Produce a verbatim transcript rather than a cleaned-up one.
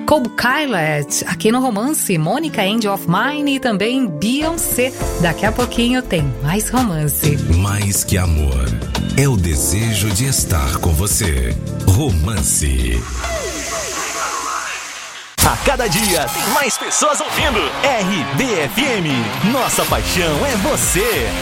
Cobb Kylet, aqui no Romance, Mônica End of Mine e também Beyoncé. Daqui a pouquinho tem mais romance. Mais que amor, é o desejo de estar com você. Romance. A cada dia tem mais pessoas ouvindo R B F M. Nossa paixão é você.